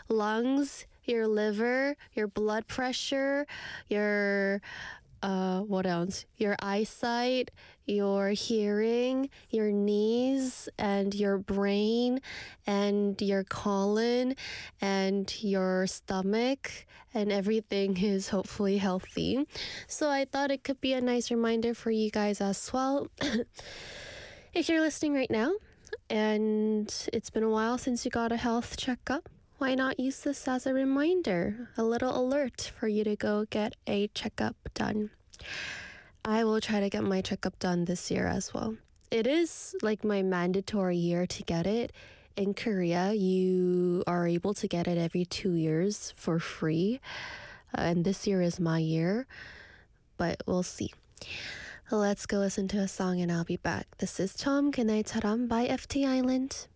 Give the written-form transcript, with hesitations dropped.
lungs, your liver, your blood pressure, your what else? Your eyesight, your hearing, your knees, and your brain, and your colon, and your stomach, and everything is hopefully healthy. So I thought it could be a nice reminder for you guys as well. If you're listening right now, and it's been a while since you got a health checkup, why not use this as a reminder, a little alert for you to go get a checkup done? I will try to get my checkup done this year as well. It is like my mandatory year to get it. In Korea, you are able to get it every 2 years for free. And this year is my year, but we'll see. Let's go listen to a song and I'll be back. This is Tom 그날처럼 by FT Island.